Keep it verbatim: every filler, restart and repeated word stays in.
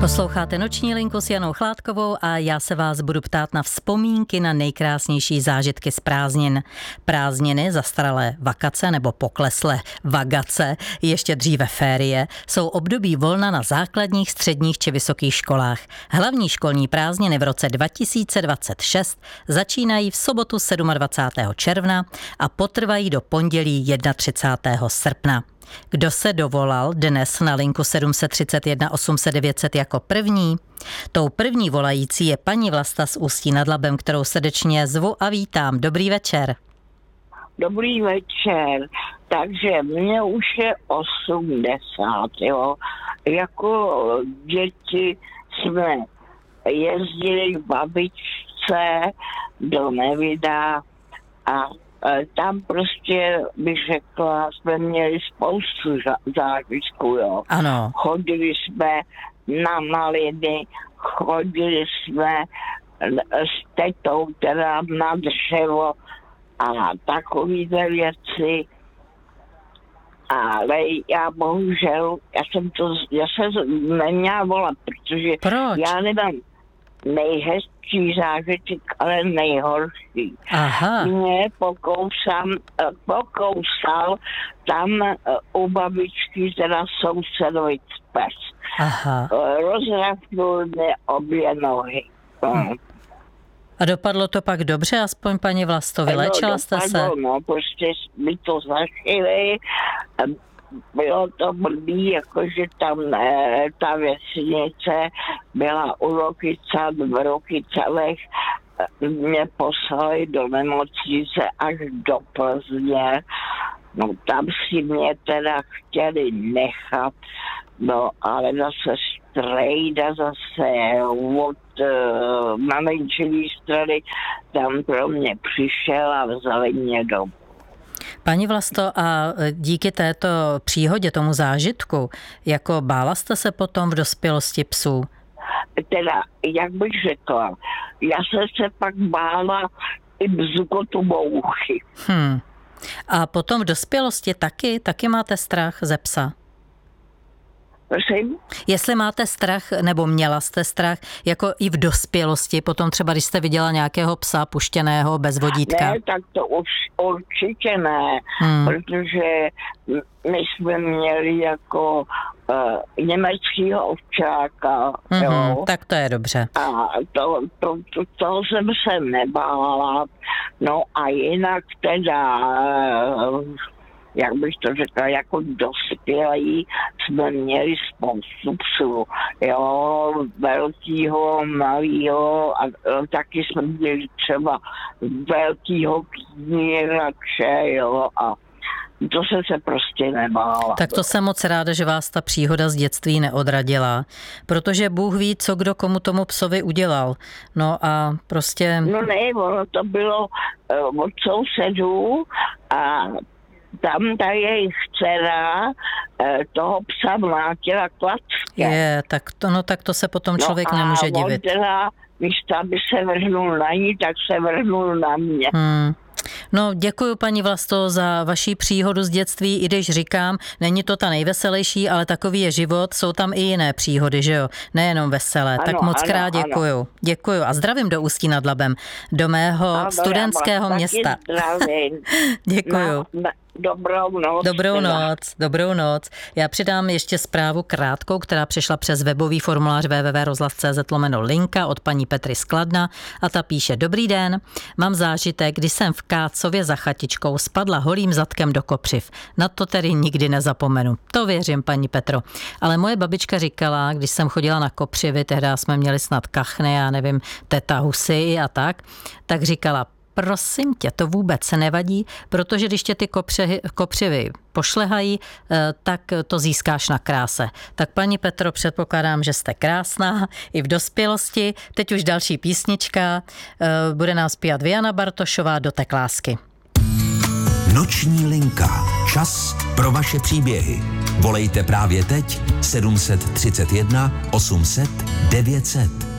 Posloucháte Noční linku s Janou Chládkovou a já se vás budu ptát na vzpomínky na nejkrásnější zážitky z prázdnin. Prázdniny, zastaralé vakace nebo pokleslé vagace, ještě dříve férie, jsou období volna na základních, středních či vysokých školách. Hlavní školní prázdniny v roce dva tisíce dvacet šest začínají v sobotu dvacátého sedmého června a potrvají do pondělí třicátého prvního srpna. Kdo se dovolal dnes na linku sedm set třicet jedna osm set devět set jako první? Tou první volající je paní Vlasta z Ústí nad Labem, kterou srdečně zvu a vítám. Dobrý večer. Dobrý večer. Takže mně už je osmdesát, jo. Jako děti jsme jezdili k babičce do Nevida a tam prostě, bych řekla, jsme měli spoustu zážitků, jo. Ano. Chodili jsme na maliny, chodili jsme s tetou teda na dřevo a takovýhle věci. Ale já bohužel, já jsem to, já jsem neměla volat, protože Proč? já nemám nejhezčí zážitek, ale nejhorší. Aha. Mě pokousám, pokousal tam u babičky teda sousedový pes. Aha. Rozrafnul mě obě nohy. Hm. A dopadlo to pak dobře, aspoň paní Vlasto, vylečila no, jste se? No, prostě mi to zašili. Bylo to blbý, jakože tam e, ta vesnice byla u Rokyca, v Rokycalech, mě poslali do nemocnice až do Plzně. No tam si mě teda chtěli nechat, no ale zase strejda zase od uh, mamenčení strany tam pro mě přišel a vzali mě domů. Paní Vlasto, a díky této příhodě, tomu zážitku, jako bála jste se potom v dospělosti psů? Teda, jak bych řekla, já jsem se pak bála i bzukotu mouchy. Hmm. A potom v dospělosti taky, taky máte strach ze psa? Prosím? Jestli máte strach, nebo měla jste strach, jako i v dospělosti, potom třeba, když jste viděla nějakého psa puštěného bez vodítka? Ne, tak to už určitě ne, hmm. protože my jsme měli jako uh, německýho ovčáka, mm-hmm, jo. Tak to je dobře. A to, to, to, toho jsem se nebála, no a jinak teda... Uh, jak bych to řekla, jako dospělí jsme měli spoustu psů, jo, velkýho, malýho a, a taky jsme měli třeba velkýho knírače, jo, a to jsem se prostě nebála. Tak to jsem moc ráda, že vás ta příhoda z dětství neodradila, protože Bůh ví, co kdo komu tomu psovi udělal. No a prostě... No ne, ono to bylo uh, od sousedů a tam ta jejich dcera toho psa mlátila klacky. Je, tak to, no tak to se potom člověk no nemůže divit. No a on teda, místo aby se vrhnul na ní, tak se vrhnul na mě. Hmm. No, děkuji paní Vlasto za vaši příhodu z dětství, i když říkám, není to ta nejveselější, ale takový je život, jsou tam i jiné příhody, že jo, nejenom veselé, ano, tak moc ano, krát děkuju. Ano. Děkuju a zdravím do Ústí nad Labem, do mého ano, studentského města. Děkuju. Na, na, dobrou noc. Dobrou noc, dobrou noc. Já přidám ještě zprávu krátkou, která přišla přes webový formulář w w w tečka rozhlas tečka c z lomeno linka od paní Petry z Kladna a ta píše: Dobrý den, mám zážitek, když jsem v Kácově za chatičkou spadla holým zadkem do kopřiv. Na to tedy nikdy nezapomenu. To věřím, paní Petro. Ale moje babička říkala, když jsem chodila na kopřivy, tehdy jsme měli snad kachny, já nevím, teta husy a tak, tak říkala: Prosím tě, to vůbec nevadí, protože když tě ty kopřivy, kopřivy pošlehají, tak to získáš na kráse. Tak paní Petro, předpokládám, že jste krásná i v dospělosti. Teď už další písnička. Bude nám zpívat Viana Bartošová Do té lásky. Noční linka. Čas pro vaše příběhy. Volejte právě teď sedm set třicet jedna osm set devět set.